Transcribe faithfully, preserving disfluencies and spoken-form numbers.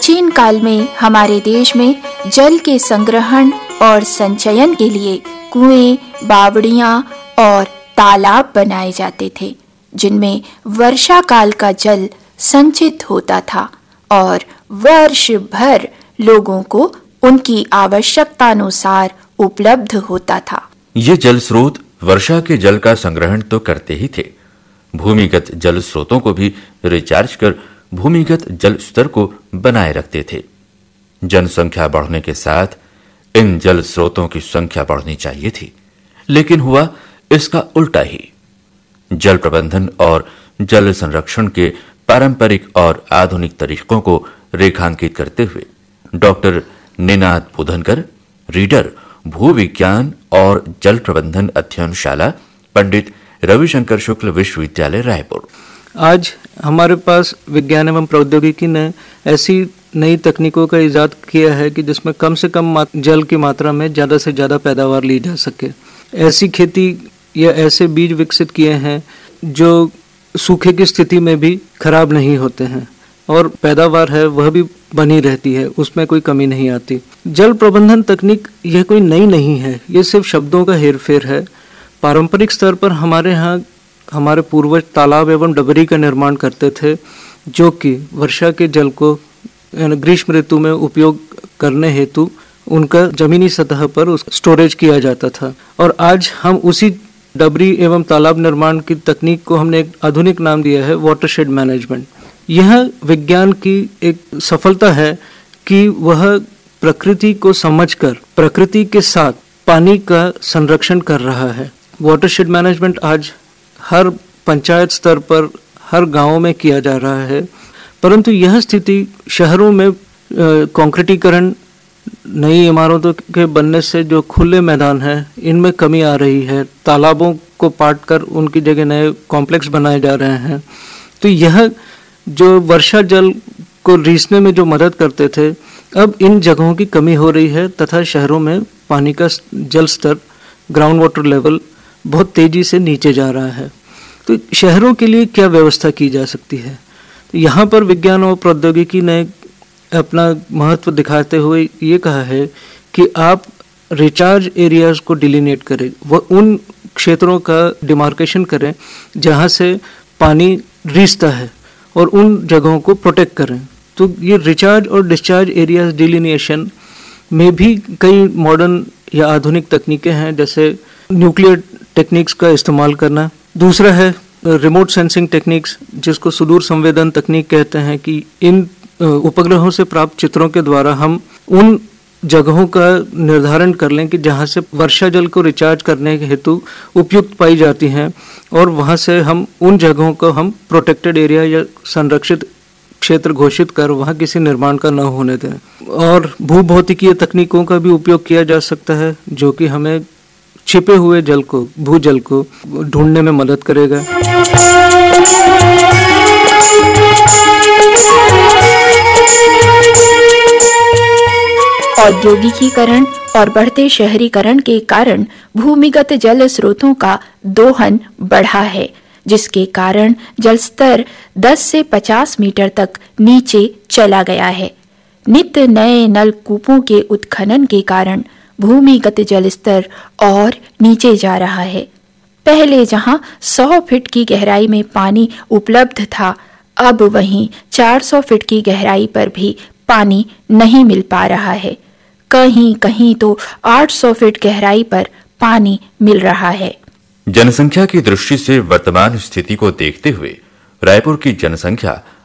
प्राचीन काल में हमारे देश में जल के संग्रहण और संचयन के लिए कुएं, बावड़ियां और तालाब बनाए जाते थे, जिनमें वर्षा काल का जल संचित होता था और वर्ष भर लोगों को उनकी आवश्यकता अनुसार उपलब्ध होता था। ये जल स्रोत वर्षा के जल का संग्रहण तो करते ही थे, भूमिगत जल स्रोतों को भी रिचार्ज कर भूमिगत जल स्तर को बनाए रखते थे। जनसंख्या बढ़ने के साथ इन जल स्रोतों की संख्या बढ़नी चाहिए थी, लेकिन हुआ इसका उल्टा ही। जल प्रबंधन और जल संरक्षण के पारंपरिक और आधुनिक तरीकों को रेखांकित करते हुए डॉक्टर निनाद पुधनकर, रीडर, भूविज्ञान और जल प्रबंधन अध्ययनशाला, पंडित रविशंकर शुक्ल विश्वविद्यालय रायपुर। आज हमारे पास विज्ञान एवं प्रौद्योगिकी ने ऐसी नई तकनीकों का इजाद किया है कि जिसमें कम से कम जल की मात्रा में ज़्यादा से ज़्यादा पैदावार ली जा सके। ऐसी खेती या ऐसे बीज विकसित किए हैं जो सूखे की स्थिति में भी खराब नहीं होते हैं और पैदावार है वह भी बनी रहती है, उसमें कोई कमी नहीं आती। जल प्रबंधन तकनीक यह कोई नई नहीं है, ये सिर्फ शब्दों का हेरफेर है। पारंपरिक स्तर पर हमारे यहाँ हमारे पूर्वज तालाब एवं डबरी का निर्माण करते थे, जो कि वर्षा के जल को ग्रीष्म ऋतु में उपयोग करने हेतु उनका जमीनी सतह पर उस स्टोरेज किया जाता था। और आज हम उसी डबरी एवं तालाब निर्माण की तकनीक को हमने एक आधुनिक नाम दिया है वाटरशेड मैनेजमेंट। यह विज्ञान की एक सफलता है कि वह प्रकृति को समझकर प्रकृति के साथ पानी का संरक्षण कर रहा है। वाटरशेड मैनेजमेंट आज हर पंचायत स्तर पर, हर गांव में किया जा रहा है, परंतु यह स्थिति शहरों में कंक्रीटीकरण, नई इमारतों के बनने से जो खुले मैदान हैं इनमें कमी आ रही है। तालाबों को पाट कर उनकी जगह नए कॉम्प्लेक्स बनाए जा रहे हैं। तो यह जो वर्षा जल को रीसने में जो मदद करते थे, अब इन जगहों की कमी हो रही है तथा शहरों में पानी का जल स्तर, ग्राउंड वाटर लेवल बहुत तेजी से नीचे जा रहा है। तो शहरों के लिए क्या व्यवस्था की जा सकती है? तो यहाँ पर विज्ञान और प्रौद्योगिकी ने अपना महत्व दिखाते हुए ये कहा है कि आप रिचार्ज एरियाज को डिलिनेट करें, वह उन क्षेत्रों का डिमार्केशन करें जहाँ से पानी रिसता है और उन जगहों को प्रोटेक्ट करें। तो ये रिचार्ज और डिस्चार्ज एरियाज डिलिनिएशन में भी कई मॉडर्न या आधुनिक तकनीकें हैं, जैसे न्यूक्लियर टेक्निक्स का इस्तेमाल करना। दूसरा है रिमोट सेंसिंग टेक्निक्स, जिसको सुदूर संवेदन तकनीक कहते हैं, कि इन उपग्रहों से प्राप्त चित्रों के द्वारा हम उन जगहों का निर्धारण कर लें कि जहाँ से वर्षा जल को रिचार्ज करने के हेतु उपयुक्त पाई जाती हैं और वहाँ से हम उन जगहों को हम प्रोटेक्टेड एरिया या संरक्षित क्षेत्र घोषित कर वहाँ किसी निर्माण का न होने दें। और भूभौतिकीय तकनीकों का भी उपयोग किया जा सकता है, जो कि हमें छिपे हुए जल को, भूजल को ढूंढने में मदद करेगा। औद्योगिकीकरण और बढ़ते शहरीकरण के कारण भूमिगत जल स्रोतों का दोहन बढ़ा है, जिसके कारण जल स्तर दस से पचास मीटर तक नीचे चला गया है। नित्य नए नलकूपों के उत्खनन के कारण भूमिगत जल स्तर और नीचे जा रहा है। पहले जहां सौ फीट की गहराई में पानी उपलब्ध था, अब वहीं चार सौ फीट की गहराई पर भी पानी नहीं मिल पा रहा है। कहीं कहीं तो आठ सौ फीट गहराई पर पानी मिल रहा है। जनसंख्या की दृष्टि से वर्तमान स्थिति को देखते हुए रायपुर की जनसंख्या